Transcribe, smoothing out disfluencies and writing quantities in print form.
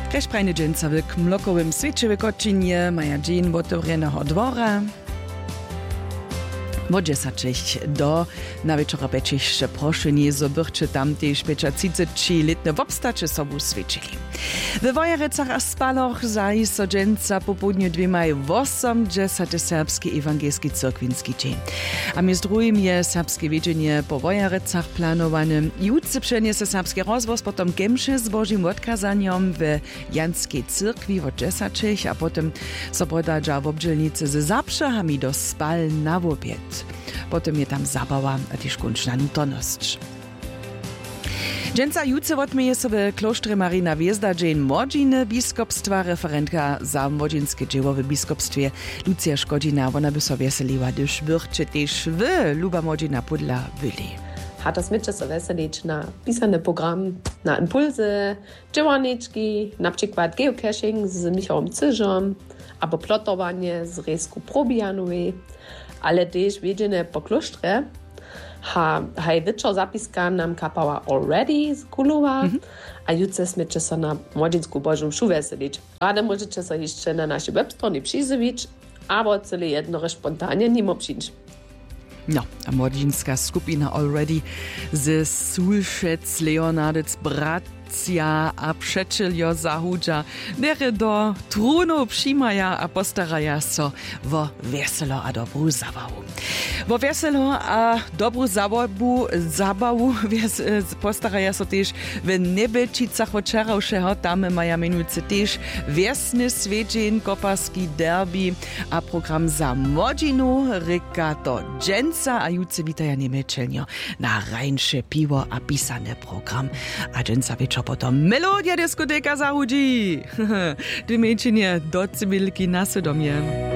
Reč prajny dżęca w mlokowym swecie w Koczynie maja dzień otworzonego dwora. Od 10 do na wieczora pecište proszenie, zo bychče tam tež 35-letne wobstače sobu svedčili. W Wojerecach a Spaloch zaji so dżęca po południu 2.8 serbski ewangelski cyrkwinski dzień. A między drugim je serbskie wiedzenie po Wojerecach planowane. Jutce przeniesie serbski rozwoz, potem gemsze z Bożym odkazaniem w Janskiej cyrkwi od 10, a potem sobodadża w obdzielnicy ze zaprzechami do Spal na obiad. Potem je tam zabawa, a też kończna nutoność. Dżęca jutce odmieje sobie klosztrze Marina Wjezda dzień Modziny biskopstwa, referentka za modzinskie dzieło w biskopstwie Lucja Szkodzina. Ona by sobie weseliła, gdyż bychcie też wy, luba Modzina Pudla, byli. Hat das mit so weselić na pisany program, na impulsy, dziełaniczki, na przykład geocaching z Michałem Cyżem, albo plotowanie z Resku Probijanowej, ale też wiedzenie po klosztrze. Haj wieczor zapiska nam kapała already z Kulowa, a jutro smycie się na Modzinsku Bożą Mšu weselić. Rade możecie się jeszcze na naszej webstronie przyjrzeć, albo cele jednore spontanie nimo przyjść. No, a młodzieńska skupina already ze Sulszec, Leonardec, Bracia a Przeczyljo zahudza, dere do trunu przyjmaja a postaraja so wo weselo a dobru zabawu. Wo weselo a dobru zabawu postaraja so też w Nebelčicach od wczorajszego, tam maja minulce też wiesny swiedzień, koparski derby a program za młodzinu, ryka to dżęca, a jutce witaja niemeczelnio na rańsze piwo a pisane program, a dżęca wieczor potom melodia dyskoteka zahudzi. Ty mečenie do civilky na Sodomie.